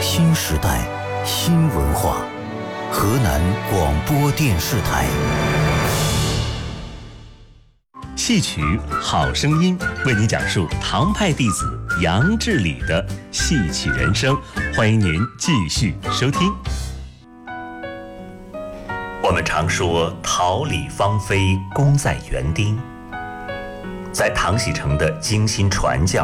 新时代新文化，河南广播电视台。 戏曲好声音为您讲述唐派弟子杨志礼的戏曲人生，欢迎您继续收听。我们常说桃李芳菲，功在园丁。在唐喜成的精心传教